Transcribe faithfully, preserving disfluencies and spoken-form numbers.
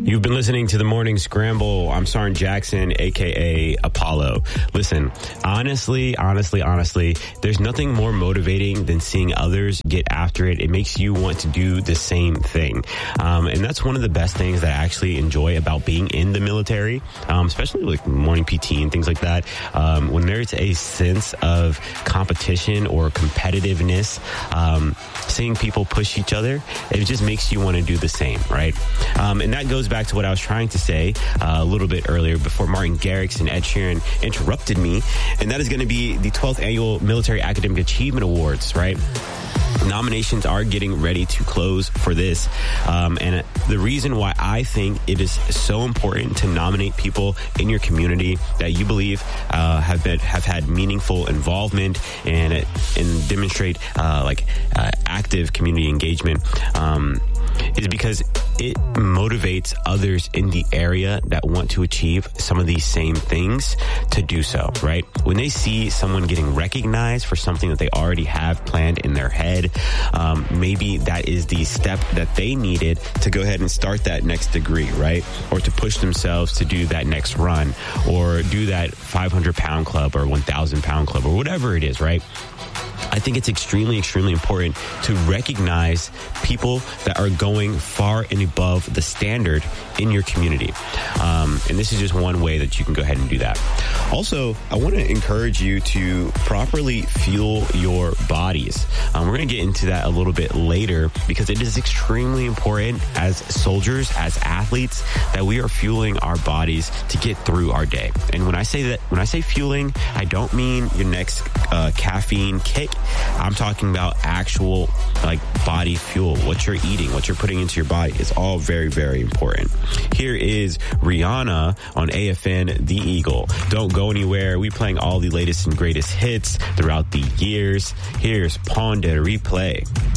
You've been listening to the Morning Scramble. I'm Sergeant Jackson, a k a. Apollo. Listen, honestly, honestly, honestly, there's nothing more motivating than seeing others get after it. It makes you want to do the same thing. Um, and that's one of the best things that I actually enjoy about being in the military, um, especially like morning P T and things like that. Um, when there's a sense of competition or competitiveness, um, seeing people push each other, it just makes you want to do the same, right? Um, and that goes back to what I was trying to say uh, a little bit earlier before Martin Garrix and Ed Sheeran interrupted me, and that is going to be the twelfth Annual Military Academic Achievement Awards, right? Nominations are getting ready to close for this. Um, and the reason why I think it is so important to nominate people in your community that you believe uh, have been, have had meaningful involvement and, and demonstrate uh, like uh, active community engagement um, is because it motivates others in the area that want to achieve some of these same things to do so, right? When they see someone getting recognized for something that they already have planned in their head, um, maybe that is the step that they needed to go ahead and start that next degree, right? Or to push themselves to do that next run or do that five hundred pound club or one thousand pound club or whatever it is, right? I think it's extremely, extremely important to recognize people that are going far and above the standard in your community. Um, and this is just one way that you can go ahead and do that. Also, I want to encourage you to properly fuel your bodies. Um, we're going to get into that a little bit later because it is extremely important as soldiers, as athletes, that we are fueling our bodies to get through our day. And when I say that, when I say fueling, I don't mean your next uh, caffeine kick. I'm talking about actual like body fuel, what you're eating, what you're putting into your body. It's all very, very important. Here is Rihanna on A F N The Eagle. Don't go anywhere. We playing all the latest and greatest hits throughout the years. Here's Pon de Replay.